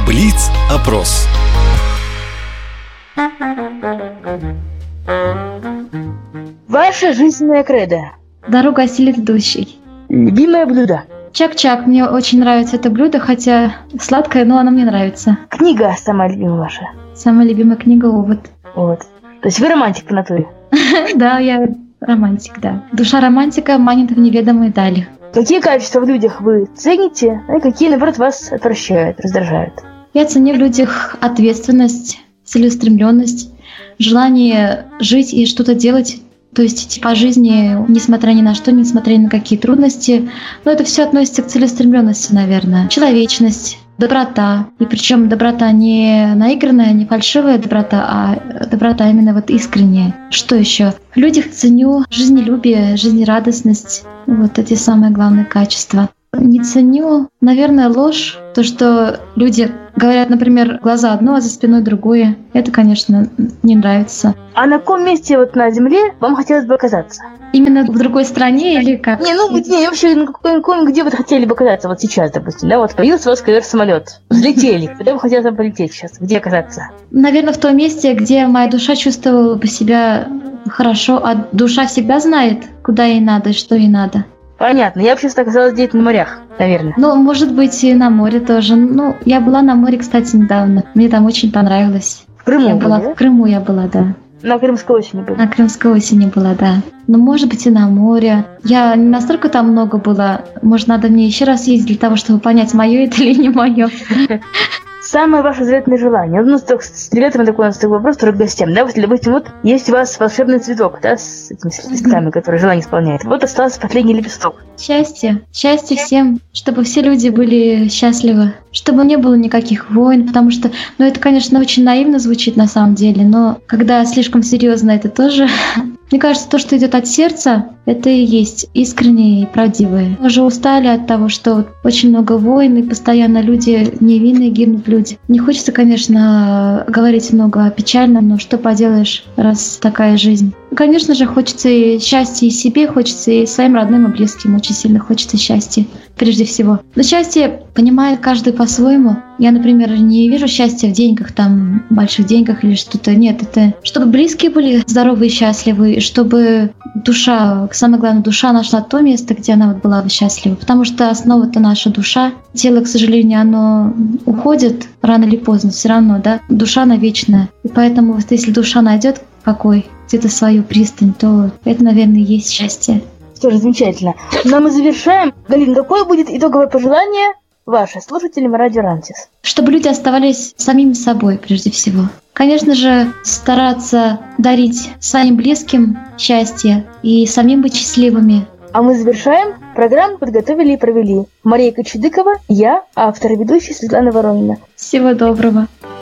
Блиц-опрос. Ваша жизненная кредо. Дорога осилит идущий. Любимое блюдо. Чак-чак. Мне очень нравится это блюдо, хотя сладкое, но оно мне нравится. Книга самая любимая ваша. Самая любимая книга «Овод». Вот. То есть вы романтик по натуре. Да, я романтик, да. Душа романтика манит в неведомые дали. Какие качества в людях вы цените, а какие, наоборот, вас отвращают, раздражают? Я ценю в людях ответственность, целеустремленность, желание жить и что-то делать, то есть идти по жизни, несмотря ни на что, несмотря ни на какие трудности. Но это все относится к целеустремленности, наверное. Человечность, доброта. И причем доброта не наигранная, не фальшивая доброта, а доброта именно вот искренняя. Что еще? В людях ценю жизнелюбие, жизнерадостность. Вот эти самые главные качества. Не ценю, наверное, ложь. То, что люди говорят, например, глаза одно, а за спиной другое. Это, конечно, не нравится. А на каком месте вот на Земле вам хотелось бы оказаться? Именно в другой стране или как? Вообще, где вы хотели бы оказаться вот сейчас, допустим, да? Вот появился у вас ковер-самолет, взлетели. Куда вы хотели там полететь сейчас? Где оказаться? Наверное, в том месте, где моя душа чувствовала бы себя хорошо, а душа всегда знает, куда ей надо и что ей надо. Понятно. Я вообще оказалась где-то на морях, наверное. Ну, может быть, и на море тоже. Ну, я была на море, кстати, недавно. Мне там очень понравилось. В Крыму я была, да? В Крыму я была, да. На Крымской осени была. На Крымской осени была, да. Ну, может быть, и на море. Я не настолько там много была. Может, надо мне еще раз ездить для того, чтобы понять, мое это или не мое. Самое ваше заветное желание. Ну, с ребятами такой вопрос тоже к гостям. Да, вот, допустим, вот есть у вас волшебный цветок, да, с этими лепестками, которые желание исполняет. Вот остался последний лепесток. Счастье. Счастье всем, чтобы все люди были счастливы, чтобы не было никаких войн, потому что, ну, это, конечно, очень наивно звучит на самом деле, но когда слишком серьезно, это тоже... Мне кажется, то, что идет от сердца, это и есть искреннее и правдивое. Мы уже устали от того, что очень много войн, и постоянно люди невинные гибнут люди. Не хочется, конечно, говорить много о печальном, но что поделаешь, раз такая жизнь. Конечно же, хочется и счастья и себе, хочется и своим родным и близким. Очень сильно хочется счастья, прежде всего. Но счастье понимает каждый по-своему. Я, например, не вижу счастья в деньгах, там, больших деньгах или что-то. Нет, это чтобы близкие были здоровы и счастливы, чтобы душа, самое главное, душа нашла то место, где она вот была бы счастлива. Потому что основа-то наша душа. Тело, к сожалению, оно уходит рано или поздно, все равно, да. Душа, она вечная. И поэтому, вот, если душа найдет покой, где-то свою пристань, то это, наверное, и есть счастье. Что же, замечательно. Но мы завершаем. Галина, какое будет итоговое пожелание ваше слушателям Радио Рантис? Чтобы люди оставались самими собой, прежде всего. Конечно же, стараться дарить своим близким счастье и самим быть счастливыми. А мы завершаем. Программу подготовили и провели Мария Кочедыкова, я, автор и ведущая Светлана Воронина. Всего доброго.